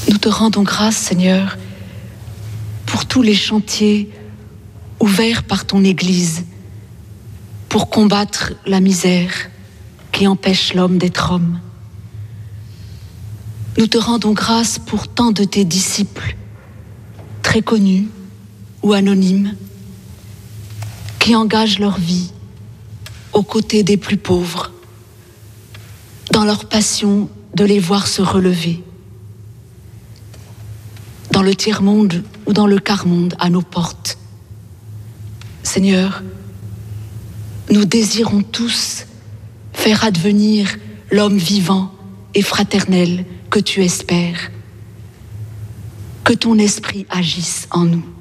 Nous te rendons grâce, Seigneur, pour tous les chantiers ouverts par ton Église pour combattre la misère qui empêche l'homme d'être homme. Nous te rendons grâce pour tant de tes disciples, très connus ou anonymes, qui engagent leur vie aux côtés des plus pauvres, dans leur passion de les voir se relever, dans le tiers-monde ou dans le quart-monde à nos portes. Seigneur, nous désirons tous faire advenir l'homme vivant et fraternel que tu espères. Que ton esprit agisse en nous.